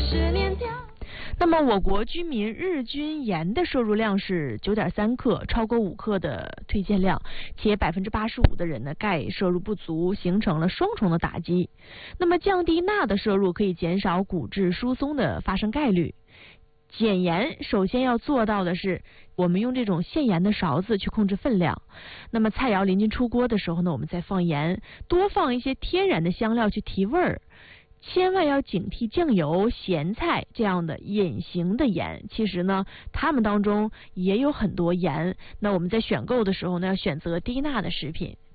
那么我国居民日均盐的摄入量是9.3克，超过5克的推荐量，且85%的人呢钙摄入不足，形成了双重的打击。那么降低钠的摄入可以减少骨质疏松的发生概率。减盐首先要做到的是，我们用这种限盐的勺子去控制分量。那么菜肴临近出锅的时候呢，我们再放盐，多放一些天然的香料去提味儿。千万要警惕酱油、咸菜这样的隐形的盐，其实呢，它们当中也有很多盐。那我们在选购的时候呢，要选择低钠的食品。